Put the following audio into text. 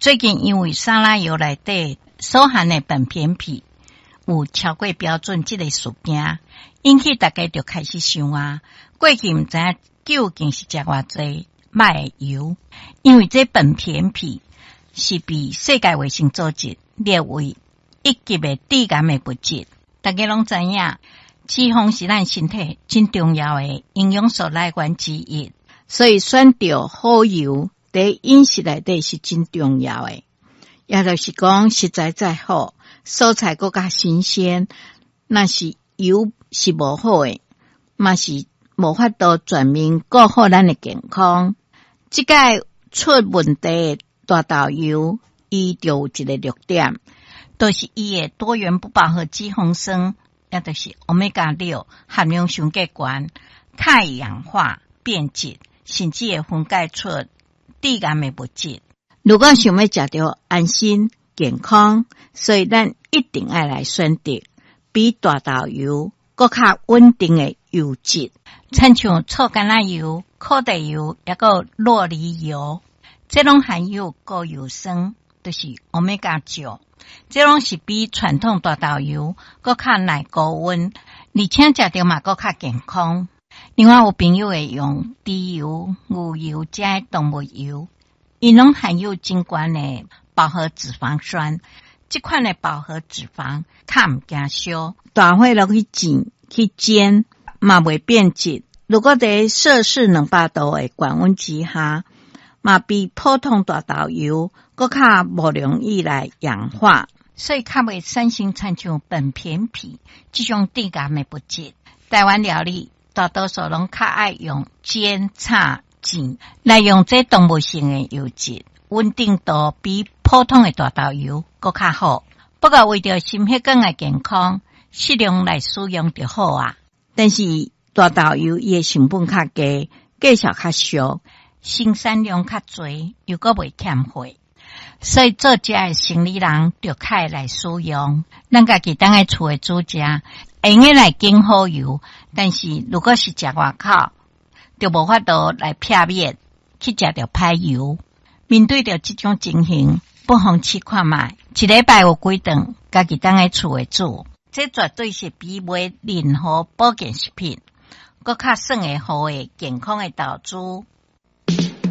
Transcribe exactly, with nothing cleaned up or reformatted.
最近因为沙拉油内底所含的苯偏僻有超过标准这个事件，引起大家就开始想啊，过去唔知影究竟是食偌济歹的油，因为这苯偏僻是被世界卫生组织列为一级的致癌的物质。大家拢知影，脂肪是咱身体真重要的营养素来源之一，所以选择好油在饮食内底是真重要的。也就是讲，实在再好，蔬菜更加新鲜，那是油是无好的，嘛是无法度全面顾好咱的健康。这个出问题的大豆油，伊就有一个弱点，就是伊的多元不饱和脂肪酸，也就是 欧米伽六 含量上过高，较易氧化变质，甚至会分解出致癌的物质。如果想要食到安心健康，所以咱一定要来选择比大豆油更较稳定的油质，亲像臭橄榄油、苦地油，也有酪梨油，这种含有高油酸，就是 欧米伽九，这种是比传统大豆油更较耐高温，而且食到嘛更较健康。另外有朋友会用猪油、牛油这些动物油，伊拢含有真高的饱和脂肪酸，这款的饱和脂肪较唔惊烧，大火落去煎去煎嘛袂变质。如果在摄氏两百度的高温之下，嘛比普通大豆油更较无容易来氧化，所以较袂产生亲像苯偏僻这种致癌的物质。台湾料理大多数拢较爱用煎、炒、煎来用这动物性的油脂，稳定度比普通的大豆油更较好。不过为着心血管的健康，适量来使用就好啊。但是大豆油伊的成本较低，价钱较俗，生产量较侪，又阁袂欠费，所以做食的生理人就较来使用。咱家己当个厝的煮食，会用来拣好油，但是如果是食外口，就无法度来避免去食到歹油。面对着这种情形，不妨试看卖，一礼拜有几顿，家己当个厝的煮，这绝对是比买任何保健食品更较算会好的健康的投资。